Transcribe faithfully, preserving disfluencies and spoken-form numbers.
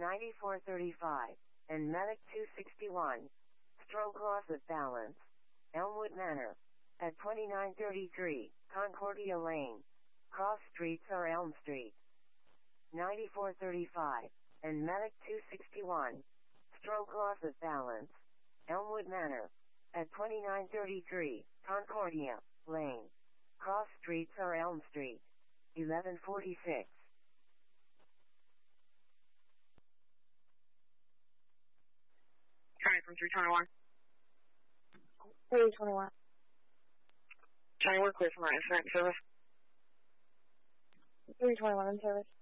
ninety-four thirty-five, and Medic two sixty-one. Stroke loss of balance. Elmwood Manor. At twenty-nine thirty-three, Concordia Lane. Cross streets are Elm Street. ninety-four thirty-five, and Medic two sixty-one. Stroke loss of balance. Elmwood Manor. At twenty-nine thirty-three, Concordia Lane. Cross streets are Elm Street. eleven forty-six. Trying from three twenty-one. three twenty-one. Trying to work with my insurance service. three twenty-one in service.